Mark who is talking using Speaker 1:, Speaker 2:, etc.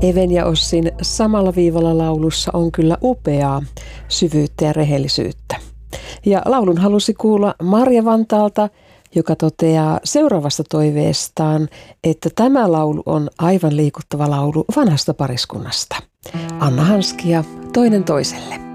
Speaker 1: Even ja Ossin samalla viivalla laulussa on kyllä upeaa syvyyttä ja rehellisyyttä. Ja laulun halusi kuulla Marja Vantaalta, joka toteaa seuraavasta toiveestaan, että tämä laulu on aivan liikuttava laulu vanhasta pariskunnasta. Anna Hanskia toinen toiselle.